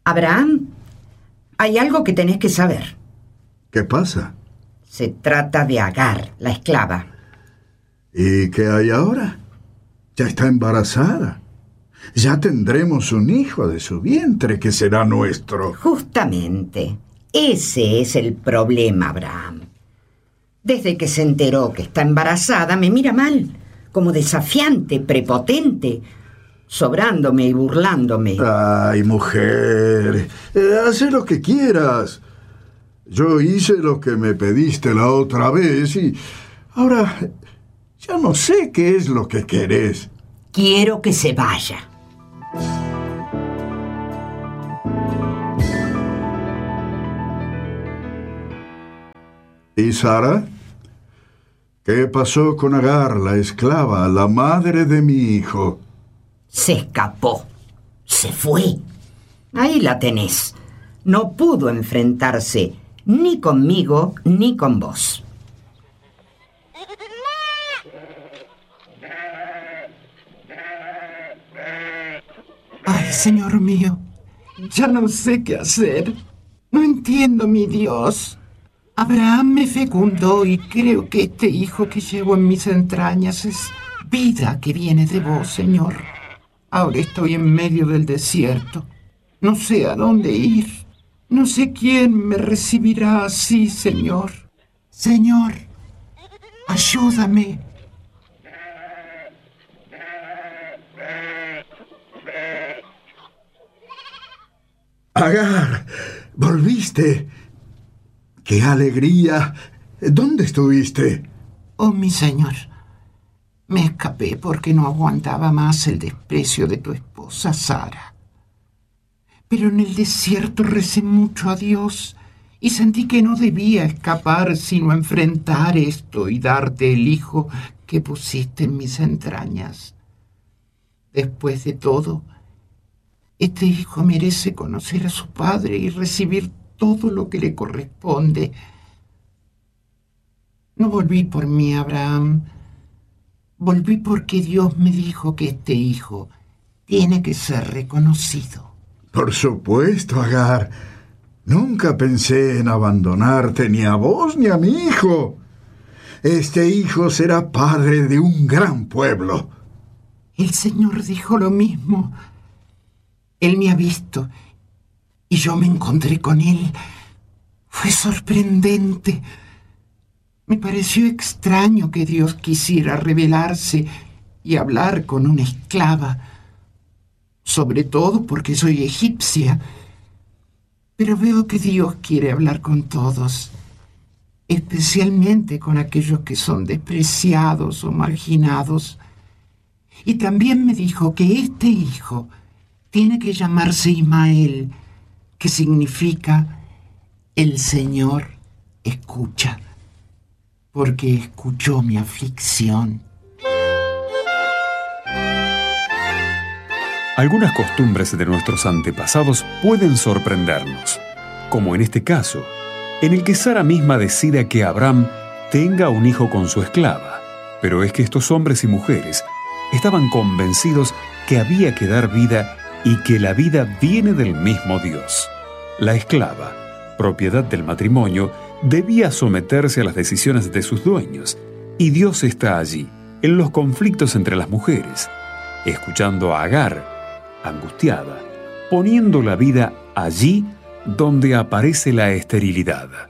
Abraham, hay algo que tenés que saber. ¿Qué pasa? Se trata de Agar, la esclava. ¿Y qué hay ahora? Ya está embarazada. Ya tendremos un hijo de su vientre que será nuestro. Justamente, ese es el problema, Abraham. Desde que se enteró que está embarazada, me mira mal, como desafiante, prepotente, sobrándome y burlándome. Ay, mujer, haz lo que quieras. Yo hice lo que me pediste la otra vez y ahora ya no sé qué es lo que querés. Quiero que se vaya. ¿Y Sara? ¿Qué pasó con Agar, la esclava, la madre de mi hijo? Se escapó. Se fue. Ahí la tenés. No pudo enfrentarse ni conmigo ni con vos. Ay, Señor mío, ya no sé qué hacer. No entiendo, mi Dios. Abraham me fecundó y creo que este hijo que llevo en mis entrañas es vida que viene de vos, Señor. Ahora estoy en medio del desierto. No sé a dónde ir. No sé quién me recibirá así, Señor. Señor, ayúdame. Agar, volviste. ¡Qué alegría! ¿Dónde estuviste? Oh, mi Señor, me escapé porque no aguantaba más el desprecio de tu esposa Sara. Pero en el desierto recé mucho a Dios y sentí que no debía escapar sino enfrentar esto y darte el hijo que pusiste en mis entrañas. Después de todo, este hijo merece conocer a su padre y recibir todo lo que le corresponde. No volví por mí, Abraham. Volví porque Dios me dijo que este hijo tiene que ser reconocido. Por supuesto, Agar. Nunca pensé en abandonarte ni a vos ni a mi hijo. Este hijo será padre de un gran pueblo. El Señor dijo lo mismo. Él me ha visto y yo me encontré con él. Fue sorprendente. Me pareció extraño que Dios quisiera revelarse y hablar con una esclava, sobre todo porque soy egipcia. Pero veo que Dios quiere hablar con todos, especialmente con aquellos que son despreciados o marginados. Y también me dijo que este hijo tiene que llamarse Ismael, que significa el Señor escucha, porque escuchó mi aflicción. Algunas costumbres de nuestros antepasados pueden sorprendernos, como en este caso, en el que Sara misma decida que Abraham tenga un hijo con su esclava. Pero es que estos hombres y mujeres estaban convencidos que había que dar vida y que la vida viene del mismo Dios. La esclava, propiedad del matrimonio, debía someterse a las decisiones de sus dueños, y Dios está allí, en los conflictos entre las mujeres, escuchando a Agar, angustiada, poniendo la vida allí donde aparece la esterilidad.